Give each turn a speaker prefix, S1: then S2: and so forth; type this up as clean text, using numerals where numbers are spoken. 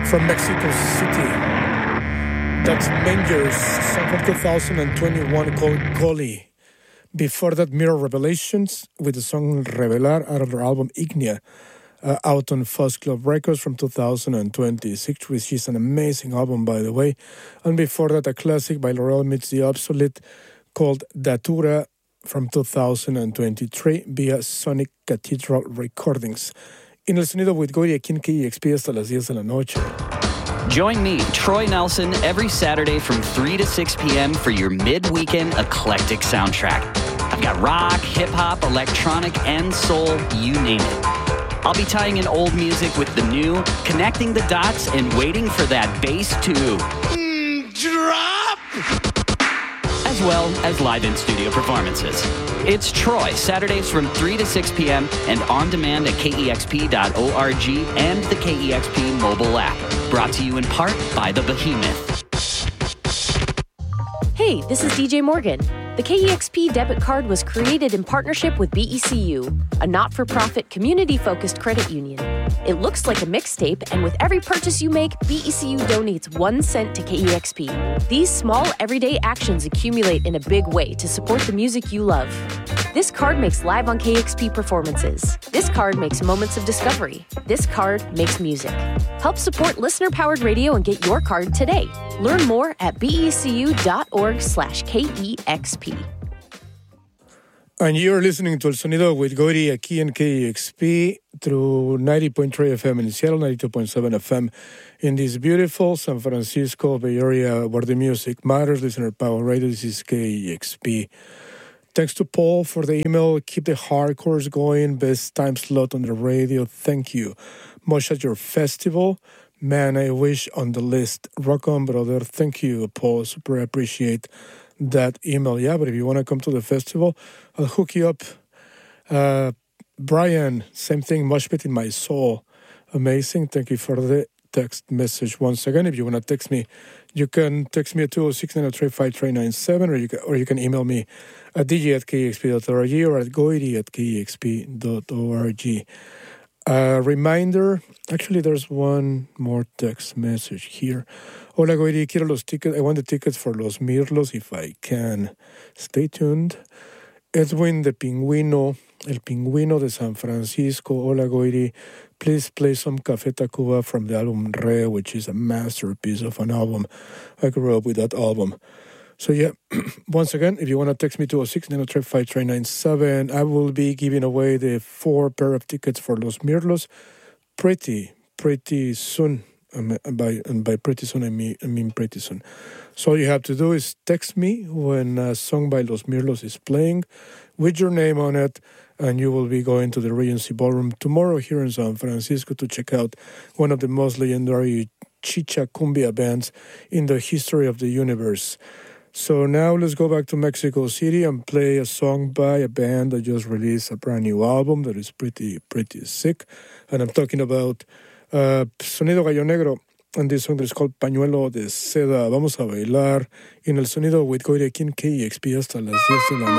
S1: from Mexico City. That's Mangers, song from 2021 called Goli. Before that, Mirror Revelations with the song Revelar out of their album Ignea, out on Fuzz Club Records from 2026, which is an amazing album, by the way. And before that, a classic by Laurel Meets the Obsolete called Datura from 2023 via Sonic Cathedral Recordings. En el sonido with Gory aquí en KEXP hasta las 10 de la noche.
S2: Join me, Troy Nelson, every Saturday from 3 to 6 p.m. for your mid-weekend eclectic soundtrack. I've got rock, hip-hop, electronic, and soul, you name it. I'll be tying in old music with the new, connecting the dots, and waiting for that bass to drop! As well as live in-studio performances. It's Troy, Saturdays from 3 to 6 p.m. and on demand at KEXP.org and the KEXP mobile app. Brought to you in part by The Behemoth.
S3: Hey, this is DJ Morgan. The KEXP debit card was created in partnership with BECU, a not-for-profit community-focused credit union. It looks like a mixtape, and with every purchase you make, BECU donates 1 cent to KEXP. These small, everyday actions accumulate in a big way to support the music you love. This card makes Live on KEXP performances. This card makes moments of discovery. This card makes music. Help support listener-powered radio and get your card today. Learn more at becu.org/KEXP.
S1: And you're listening to El Sonido with Gory aquí en KEXP through 90.3 FM in Seattle, 92.7 FM in this beautiful San Francisco Bay Area where the music matters. Listener Power Radio, this is KEXP. Thanks to Paul for the email. Keep the hardcores going. Best time slot on the radio. Thank you. Much at your festival. Man, I wish on the list. Rock on, brother. Thank you, Paul. Super appreciate that email. Yeah, but if you want to come to the festival, I'll hook you up. Brian, same thing. Mosh Pit in my soul. Amazing. Thank you for the text message once again. If you want to text me, you can text me at 206-903-5397, or you can email me at dj@kexp.org or at goiri@kexp.org. Reminder, actually there's one more text message here. Hola Goiri, quiero los tickets. I want the tickets for Los Mirlos if I can. Stay tuned. Edwin the Pingüino, El Pingüino de San Francisco. Hola Goiri, please play some Café Tacuba from the album Re, which is a masterpiece of an album. I grew up with that album. So yeah, once again, if you want to text me 206-903-5397, I will be giving away the 4 pair of tickets for Los Mirlos pretty soon. By pretty soon, I mean pretty soon. So all you have to do is text me when a song by Los Mirlos is playing with your name on it, and you will be going to the Regency Ballroom tomorrow here in San Francisco to check out one of the most legendary chicha cumbia bands in the history of the universe. So now let's go back to Mexico City and play a song by a band that just released a brand new album that is pretty sick. And I'm talking about Sonido Gallo Negro. And this song that is called Pañuelo de Seda. Vamos a bailar en el Sonido with Goiri aquí en KEXP hasta las 10 de la noche.